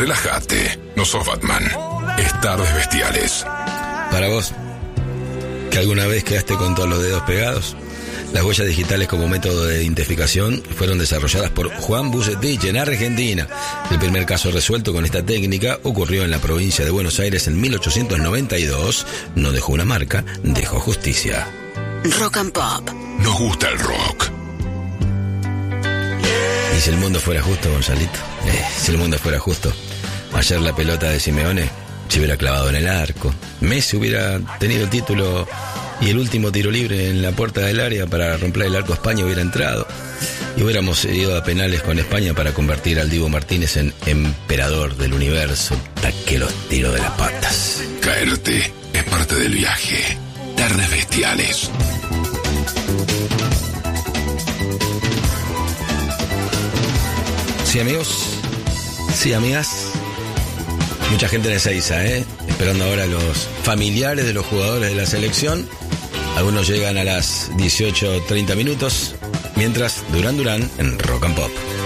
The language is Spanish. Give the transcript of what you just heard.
Relájate, no sos Batman. Es Tardes Bestiales. Para vos, que alguna vez quedaste con todos los dedos pegados, las huellas digitales como método de identificación fueron desarrolladas por Juan Bucetich en Argentina. El primer caso resuelto con esta técnica ocurrió en la provincia de Buenos Aires en 1892. No dejó una marca, dejó justicia. Rock and Pop. Nos gusta el rock. ¿Y si el mundo fuera justo, Gonzalito? Si el mundo fuera justo. Ayer la pelota de Simeone se hubiera clavado en el arco. Messi hubiera tenido el título y el último tiro libre en la puerta del área para romper el arco a España hubiera entrado. Y hubiéramos ido a penales con España para convertir al Dibu Martínez en emperador del universo. Hasta que los tiró de las patas. Caerte es parte del viaje. Tardes Bestiales. Sí, amigos. Sí, amigas. Mucha gente en Ezeiza, esperando ahora a los familiares de los jugadores de la selección. Algunos llegan a las 18:30 minutos. Mientras, Durán Durán en Rock and Pop.